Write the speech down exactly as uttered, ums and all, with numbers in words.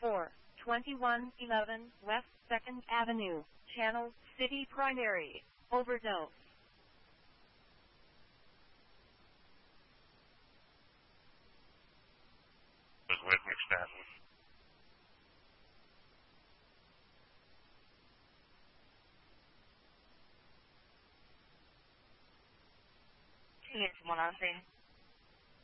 for twenty-one eleven West second Avenue, Channel City Primary, overdose. Was Whitney Stanton. Yes, Monante.